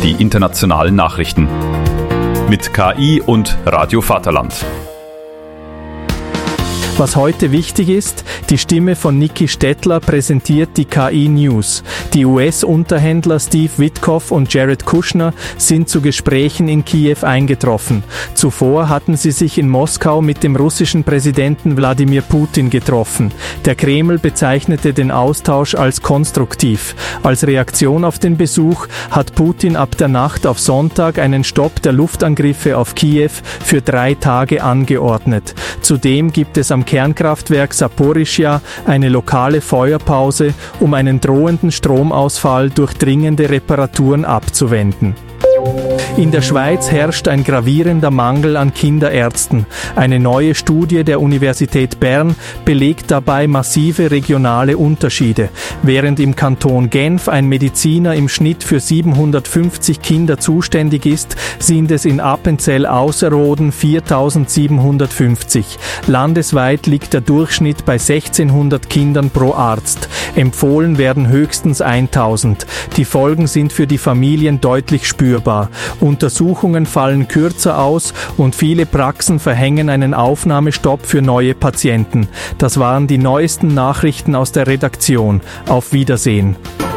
die internationalen Nachrichten. Mit KI und Radio Vaterland. Was heute wichtig ist, die Stimme von Niki Stettler präsentiert die KI News. Die US-Unterhändler Steve Witkoff und Jared Kushner sind zu Gesprächen in Kiew eingetroffen. Zuvor hatten sie sich in Moskau mit dem russischen Präsidenten Wladimir Putin getroffen. Der Kreml bezeichnete den Austausch als konstruktiv. Als Reaktion auf den Besuch hat Putin ab der Nacht auf Sonntag einen Stopp der Luftangriffe auf Kiew für 3 Tage angeordnet. Zudem gibt es am Kernkraftwerk Saporischschja eine lokale Feuerpause, um einen drohenden Stromausfall durch dringende Reparaturen abzuwenden. In der Schweiz herrscht ein gravierender Mangel an Kinderärzten. Eine neue Studie der Universität Bern belegt dabei massive regionale Unterschiede. Während im Kanton Genf ein Mediziner im Schnitt für 750 Kinder zuständig ist, sind es in Appenzell-Ausserrhoden 4750. Landesweit liegt der Durchschnitt bei 1600 Kindern pro Arzt. Empfohlen werden höchstens 1000. Die Folgen sind für die Familien deutlich spürbar. Untersuchungen fallen kürzer aus und viele Praxen verhängen einen Aufnahmestopp für neue Patienten. Das waren die neuesten Nachrichten aus der Redaktion. Auf Wiedersehen.